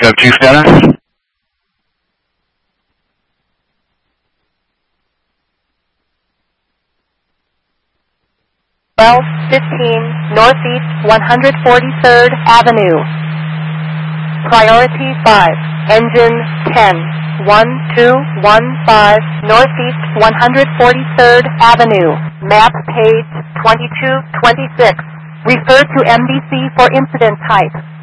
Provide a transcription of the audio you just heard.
have Chief status. 1215 Northeast 143rd Avenue. Priority 5, engine 10, 1215 Northeast 143rd Avenue. Map page 2226. Refer to MDC for incident type.